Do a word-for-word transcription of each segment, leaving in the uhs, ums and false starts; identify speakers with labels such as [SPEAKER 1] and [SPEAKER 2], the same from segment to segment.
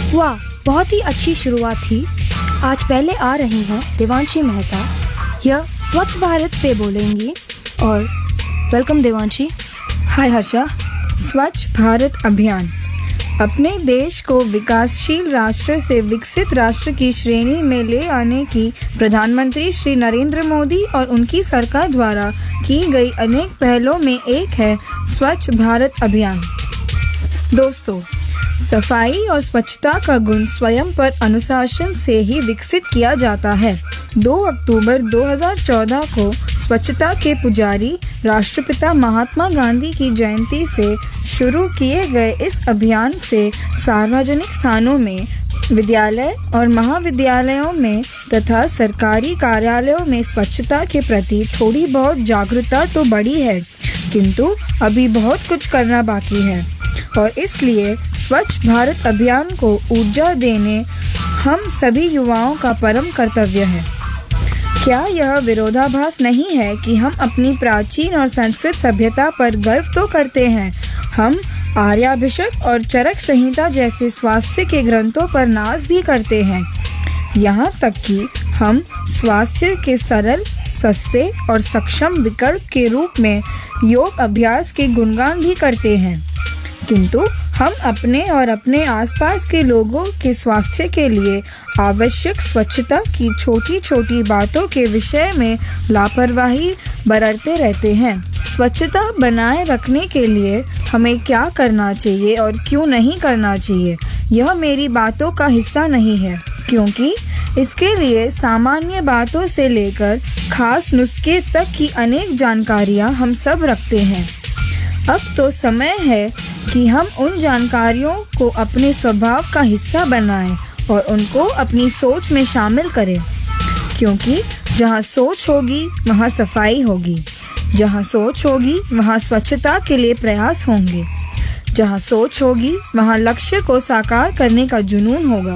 [SPEAKER 1] वाह, बहुत ही अच्छी शुरुआत थी। आज पहले आ रही हैं देवांशी मेहता, यह स्वच्छ भारत पे बोलेंगी। और वेलकम देवांशी।
[SPEAKER 2] हाय हर्षा। स्वच्छ भारत अभियान अपने देश को विकासशील राष्ट्र से विकसित राष्ट्र की श्रेणी में ले आने की प्रधानमंत्री श्री नरेंद्र मोदी और उनकी सरकार द्वारा की गई अनेक पहलों में एक है स्वच्छ भारत अभियान। दोस्तों, सफाई और स्वच्छता का गुण स्वयं पर अनुशासन से ही विकसित किया जाता है। दो अक्टूबर दो हज़ार चौदह को स्वच्छता के पुजारी राष्ट्रपिता महात्मा गांधी की जयंती से शुरू किए गए इस अभियान से सार्वजनिक स्थानों में, विद्यालय और महाविद्यालयों में तथा सरकारी कार्यालयों में स्वच्छता के प्रति थोड़ी बहुत जागरूकता तो बढ़ी है, किंतु अभी बहुत कुछ करना बाकी है और इसलिए स्वच्छ भारत अभियान को ऊर्जा देने हम सभी युवाओं का परम कर्तव्य है। क्या यह विरोधाभास नहीं है कि हम अपनी प्राचीन और संस्कृत सभ्यता पर गर्व तो करते हैं, हम आर्याभिषेक और चरक संहिता जैसे स्वास्थ्य के ग्रंथों पर नाज भी करते हैं, यहाँ तक कि हम स्वास्थ्य के सरल, सस्ते और सक्षम विकल्प के रूप में योग अभ्यास के गुणगान भी करते हैं, किंतु हम अपने और अपने आसपास के लोगों के स्वास्थ्य के लिए आवश्यक स्वच्छता की छोटी छोटी बातों के विषय में लापरवाही बरतते रहते हैं। स्वच्छता बनाए रखने के लिए हमें क्या करना चाहिए और क्यों नहीं करना चाहिए, यह मेरी बातों का हिस्सा नहीं है, क्योंकि इसके लिए सामान्य बातों से लेकर खास नुस्खे तक की अनेक जानकारियाँ हम सब रखते हैं। अब तो समय है कि हम उन जानकारियों को अपने स्वभाव का हिस्सा बनाएं और उनको अपनी सोच में शामिल करें, क्योंकि जहाँ सोच होगी वहाँ सफाई होगी, जहाँ सोच होगी वहाँ स्वच्छता के लिए प्रयास होंगे, जहाँ सोच होगी वहाँ लक्ष्य को साकार करने का जुनून होगा।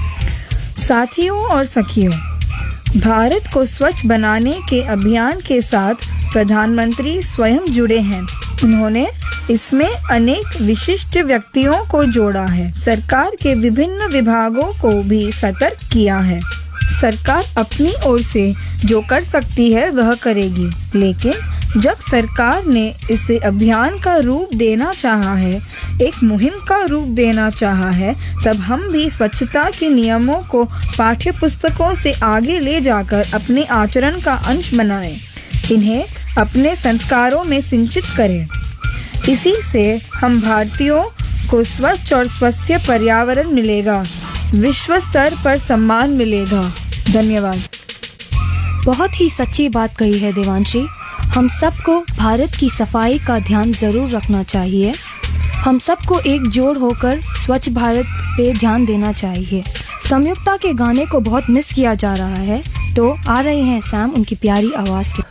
[SPEAKER 2] साथियों और सखियों, भारत को स्वच्छ बनाने के अभियान के साथ प्रधानमंत्री स्वयं जुड़े हैं। उन्होंने इसमें अनेक विशिष्ट व्यक्तियों को जोड़ा है, सरकार के विभिन्न विभागों को भी सतर्क किया है। सरकार अपनी ओर से जो कर सकती है वह करेगी, लेकिन जब सरकार ने इसे अभियान का रूप देना चाहा है, एक मुहिम का रूप देना चाहा है, तब हम भी स्वच्छता के नियमों को पाठ्य पुस्तकों से आगे ले जाकर अपने आचरण का अंश बनाएं, इन्हें अपने संस्कारों में सिंचित करें। इसी से हम भारतीयों को स्वच्छ और स्वस्थ पर्यावरण मिलेगा, विश्व स्तर पर सम्मान मिलेगा। धन्यवाद।
[SPEAKER 1] बहुत ही सच्ची बात कही है देवांशी। हम सबको भारत की सफाई का ध्यान जरूर रखना चाहिए। हम सबको एकजुट होकर स्वच्छ भारत पे ध्यान देना चाहिए। संयुक्ता के गाने को बहुत मिस किया जा रहा है, तो आ रहे हैं सैम उनकी प्यारी आवाज़ के